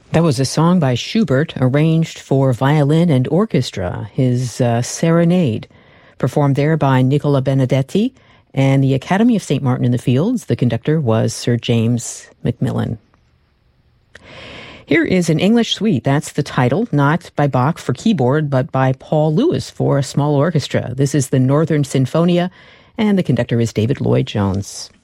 That was a song by Schubert arranged for violin and orchestra, his Serenade, performed there by Nicola Benedetti and the Academy of St. Martin in the Fields. The conductor was Sir James Macmillan. Here is an English suite. That's the title, not by Bach for keyboard, but by Paul Lewis for a small orchestra. This is the Northern Sinfonia, and the conductor is David Lloyd-Jones.